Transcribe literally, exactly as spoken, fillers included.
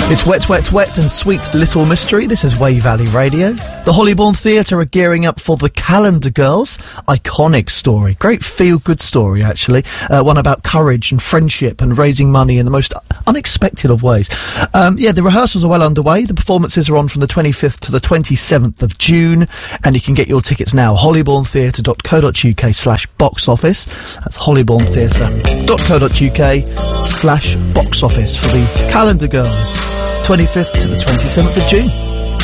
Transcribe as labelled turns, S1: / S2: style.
S1: It's Wet, Wet, Wet and Sweet Little Mystery. This is Way Valley Radio. The Hollybourne Theatre are gearing up for The Calendar Girls. Iconic story. Great feel-good story, actually. Uh, one about courage and friendship and raising money in the most unexpected of ways. Um, yeah, the rehearsals are well underway. The performances are on from the twenty-fifth to the twenty-seventh of June, and you can get your tickets now. hollybournetheatre.co.uk slash box office. That's hollybournetheatre.co.uk slash box office for The Calendar Girls. twenty-fifth to the twenty-seventh of June.